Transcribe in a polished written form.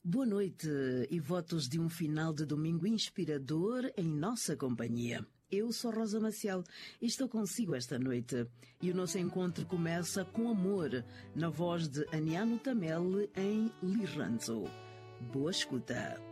Boa noite e votos de um final de domingo inspirador em nossa companhia. Eu sou Rosa Maciel e estou consigo esta noite. E o nosso encontro começa com amor, na voz de Aniano Tamel em Liranzo. Boa escuta.